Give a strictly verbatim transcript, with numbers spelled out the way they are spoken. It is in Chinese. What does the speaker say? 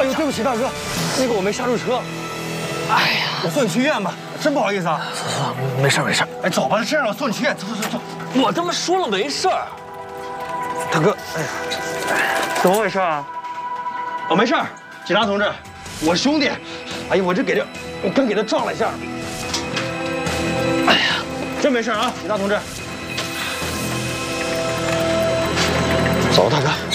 呦，对不起大哥，那个我没刹住车。哎呀，我送你去医院吧，真不好意思啊。 走走，没事没事。 哎，走吧，这样我送你去医院，走走走走。 我他妈说了没事儿。 大哥，哎呀，怎么回事啊？我没事儿，警察同志，我兄弟。哎呀，我这给这，我刚给他撞了一下。哎呀，真没事啊，警察同志。走，大哥。